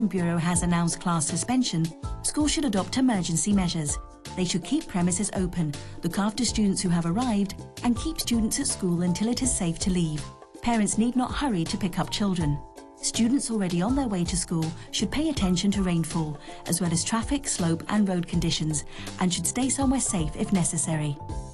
Bureau has announced class suspension, schools should adopt emergency measures. They should keep premises open, look after students who have arrived, and keep students at school until it is safe to leave. Parents need not hurry to pick up children. Students already on their way to school should pay attention to rainfall, as well as traffic, slope and road conditions, and should stay somewhere safe if necessary.